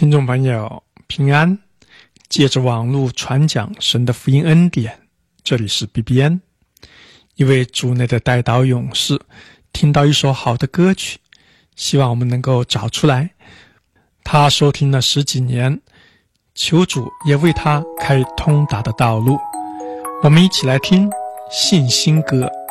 听众朋友平安，借着网络传讲神的福音恩典，这里是 BBN。 一位主内的代祷勇士听到一首好的歌曲，希望我们能够找出来。他收听了10几年，求主也为他开通达的道路。我们一起来听信心歌。